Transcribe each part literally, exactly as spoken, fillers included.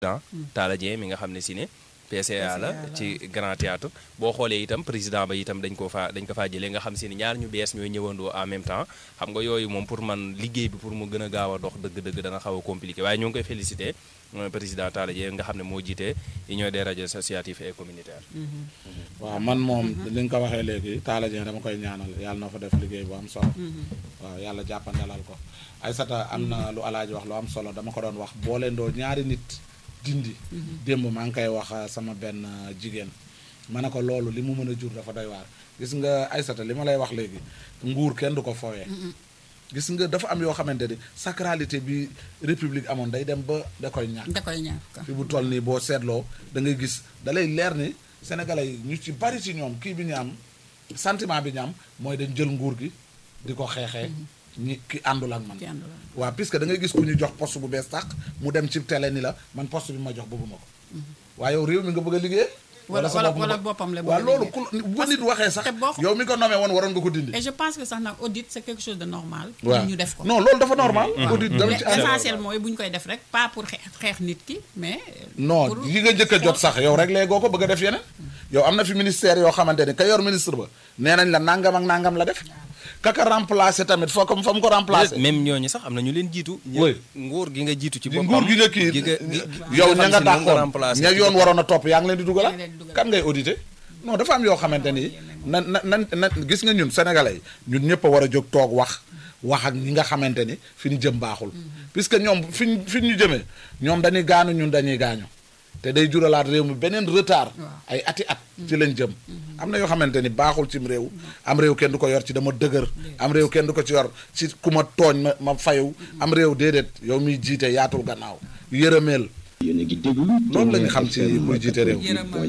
Talla Dieng mi nga xam ne si ne P C A la ci Grand Théâtre boo xoolee itam président ba itam dañ ko faa dañ ko faa jëlee nga xam si ne ñaar ñu bees ñooy ñëwandoo en même temps xam nga yooyu moom pour man liggéey bi pour mu gën a gaaw a dox dëgg-dëgg dana xaw a compliqué waaye ñoo ngi koy félicité président Talla Dieng nga xam ne moo jiite union des radios associatives et communautaires. waaw man moom li nga ko waxee léegi Talla Dieng dama koy ñaanal yàlla na fa def liggéey bu am solo. waaw yàlla jàppandalal ko Aïssata am na lu alaaji wax lu am solo dama ko doon wax boo leen doo ñaari nit dindi démb maa ngi koy wax sama benn jigéen ma ne ko loolu li mu mën a jur dafa doy waar gis nga Aïssata li ma lay wax léegi nguur kenn du ko foowee gis nga dafa am yoo xamante ni sacralité bi république amoon day dem ba da koy ñàkk da koy ñàkk fi bu toll nii boo seetloo da ngay gis da lay leer ni sénégalais yi ñu ci bari ci ñoom kii bi ñu am sentiment bi ñu am mooy dañ jël nguur gi di ko xeexee ñi ki àndul ak man waaw puisque da ngay gis ku ñu jox poste bu bees tax mu dem ci télé ni la man poste bi ma jox bëgguma ko waaye yow réew mi nga bëgg a liggéey wala wala boppam la waaw loolu ku bu nit waxee sax yow mi ko nommé woon waroon nga ko dindi et je pense que sax nag audit c'est quelque chose de normal waaw ñu def ko non loolu dafa normal audit dama ci essentiel mooy bu ñu koy def rek pas pour xeex nit ki mais non yi nga njëkk a jot sax yow rek léegoo ko bëgg a def yeneen yow am na fi ministère yoo xamante ni ka yor ministre ba nee nañ la nangam ak nangam la def kaka remplacé tamit foo ko fa mu ko remplacé même ñooñu sax am na ñu leen jiitu nguur gi nga jiitu ci boppam nguur gi nga kii yow ña nga dàqoon ña yoon waroon a topp yaa ngi leen di dugala kan ngay audité non dafa am yoo xamante ni na na na na gis nga ñun sénégalais yi ñun ñëpp a war a jóg toog wax wax ak ñi nga xamante ni fi ñu jëm baaxul puisque ñoom fi ñu fi ñu jëmee ñoom dañuy gaañu ñun dañuy gaañu te day juralaat réew mi beneen retard ay ati at ci lañ jëm am na yoo xamante ni baaxul cim réew am réew kenn du ko yor ci dama dëgër am réew kenn du ko ci yor ci ku ma tooñ ma ma fayu am réew déedéet yow miy jiite yaatul gannaaw yërëmeel loolu la ñu xam ci muy jiite réew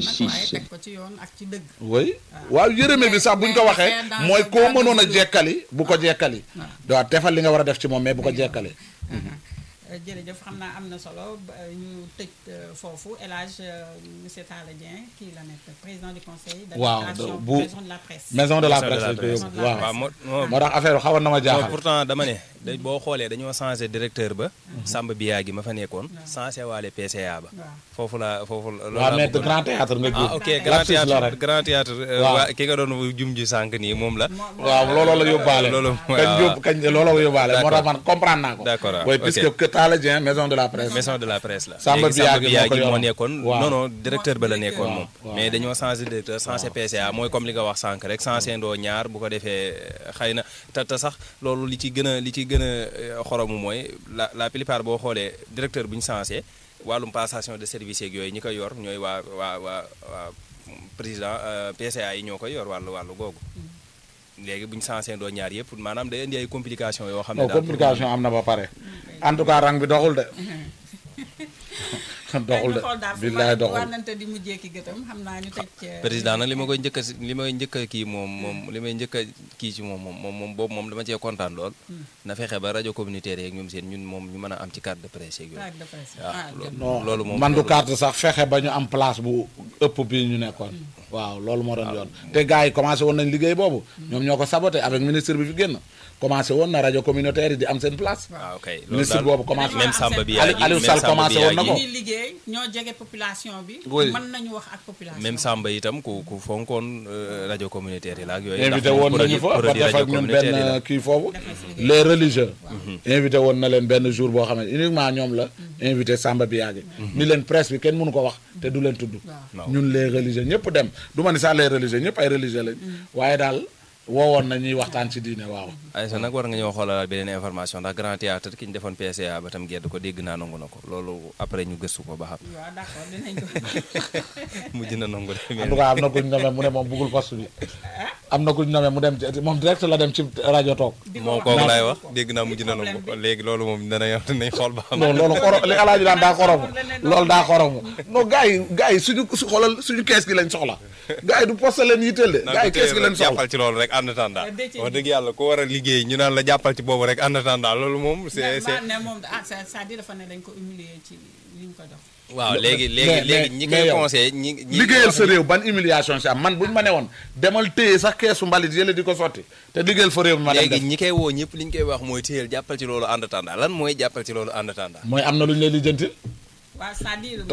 teg ko ci yoon ak ci dëgg oui waaw yërëme bi sax bu ñu ko waxee mooy koo mënoon a jekkali bu ko jekkali waaw defal li nga war a def ci moom mais bu ko jekkali jërëjëf xam naa am na solo ñu tëj foofu El Hadj monsieur Talla Dieng kii la nekk président du conseil d'administration bu maison de la presse maison de la presse waaw moo tax affaire xawoon na ma jaaxal pourtant dama ne da boo xoolee dañoo changé directeur ba Samba Biya gi ma fa nekkoon changé waale P C A ba foofu la foofu waaw mais grand théâtre nga ah ok grand théâtre grand théâtre waa ki nga doon jum ji sànq nii moom la waaw looloo la yóbbaale loolu kañ yób kañ looloo la yóbbaale moo tax man comprendre naa ko d'accord oui puisque Talla Dieng maison de la presse maison de la presse la Samba Biya gi moo nekkoon non non directeur ba la nekkoon moom mais dañoo changé directeur changé P C A mooy comme li nga wax sànq rek changé ndoo ñaar bu ko defee xëy na te te sax loolu li ci gën a li ci gën a xoromu mooy la la plupart boo xoolee directeur bu ñu changé wàllum passation de service yeeg yooyu ñi koy yor ñooy waa waa waa waa président P C A yi ñoo koy yor wàllu wàllu googu léegi bu ñu changé ndoo ñaar yëpp maanaam day indi ay complications yoo xam ne daal complication am na ba pare en tout cas rang bi doxul de doxul de billaay doxul wànnante di mujjee ki gëtam xam naa ñu tëj président nag li ma koy njëkk a li may njëkk a kii moom moom li may njëkk a kii ci moom moom moom moom boobu moom dama cee kontaan lool na fexe ba rajo communautaire yeeg ñoom seen ñun moom ñu mën a am ci carte de presse yeeg yooyu waaw loolu moom man du carte sax fexe ba ñu am place bu ëpp bi ñu nekkoon waaw loolu moo doon yoon te gars yi commencé woon nañ liggéey boobu ñoom ñoo ko saboté avec ministre bi fi génn commencé woon na rajo communautaire yi di am seen place waaw kay ministre boobu commencé même Samba bi Aliou Sall commencé woon na ko ñi liggéey ñoo jege population bi mën nañu wax ak population même Samba itam ku ku fonkoon rajo communautaire yi la ak yooyu invité woon nañu fa ba def ak ñun benn kii foofu les religieux invité woon na leen benn jour boo xam ne uniquement ñoom la invité Samba bi yaagi ni leen presse bi kenn mënu ko wax te du leen tudd ñun les religieux ñëpp dem du ma ni sax les religieux ñëpp ay religieux lañ waaye daal woowoon na ñuy waxtaan ci diine waaw ay sa nag war nga ñëw xoolal beneen information ndax grand théâtre ki ñu defoon P C A ba tam gedd ko dégg naa nangu na ko loolu après ñu gëstu ko ba xam waaw d'accord dinañ ko mujj na nangu de en tout cas am na kuñ nomee mu ne moom bëggul poste bi am na kuñ nomee mu dem ci moom direct la dem ci rajo toog moom kooku laay wax dégg naa mujj na nangu léegi loolu moom dana dinañ xool ba xam non loolu xoro li alaaji daan daa xoromu loolu daa xoromu non gars yi gars yi suñu su xoolal suñu kees gi lañ soxla gars yi du poste leen yitteel de gars yi kees gi leen soxla jàppal ci loolu rek en attendant wax dëgg yàlla ku war a liggéey ñu naan la jàppal ci boobu rek en attendant loolu moom c'est c'est ne moom ah c'est-à-dire dafa ne dañ ko humilier ci li ñu ko jox waaw léegi léegi léegi ñi koy conseillé ñi liggéeyal sa réew ban humiliation si am man buñu ma ne woon demal téye sax keesu mbalit yële di ko sotti te liggéeyal fa réew mi ma dem léegi ñi koy woo ñëpp li ñu koy wax mooy téyel jàppal ci loolu en attendant lan mooy jàppal ci loolu en attendant mooy am na lu ñu lay lijjantil waaw c'est-à-dire